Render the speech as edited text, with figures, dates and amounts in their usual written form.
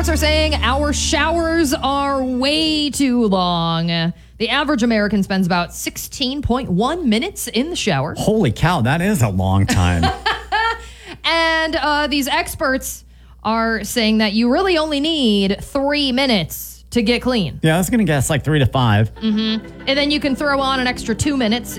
experts are saying our showers are way too long. The average American spends about 16.1 minutes in the shower. Holy cow, that is a long time. And these experts are saying that you really only need 3 minutes to get clean. Yeah, I was going to guess like 3 to 5. And then you can throw on an extra 2 minutes